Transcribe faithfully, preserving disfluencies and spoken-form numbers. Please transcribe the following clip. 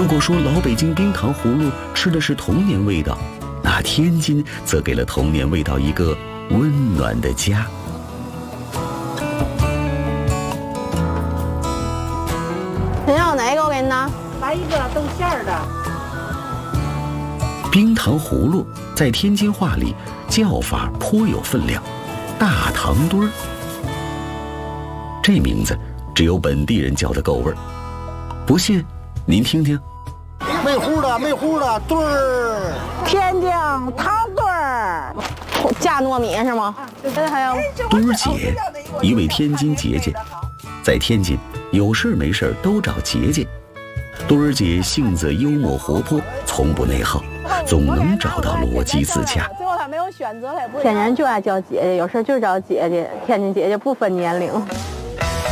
果说老北京冰糖葫芦吃的是童年味道，那天津则给了童年味道一个温暖的家。 您要哪个？我给您拿。 来一个豆馅儿的。 冰糖葫芦在天津话里叫法颇有分量，大糖墩儿。这名字只有本地人叫的够味儿。不信，您听听。 没糊的，没糊的墩儿。 天津糖墩儿，加糯米是吗？对，还有墩儿姐，一位天津姐姐，在天津有事没事都找姐姐。墩儿姐性子幽默活泼，从不内耗，总能找到逻辑自洽。 最后他没有选择，他也不。天津人就爱叫姐姐，有事就找姐姐。天津姐姐不分年龄。